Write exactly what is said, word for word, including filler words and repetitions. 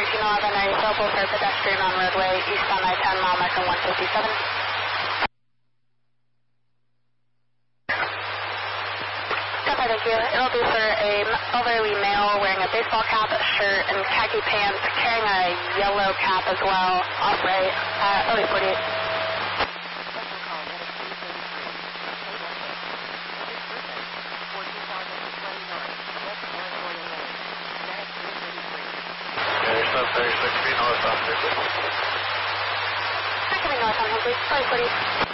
thirteen eleven, are you available for pedestrian on roadway east on I ten, mile marker one fifty-seven? Copy, thank you. It'll be for a elderly male wearing a baseball cap, a shirt, and khaki pants, carrying a yellow cap as well, off right, uh, oh eight forty-eight. thirty-six feet north on Hensley. Coming north on Hensley, five forty.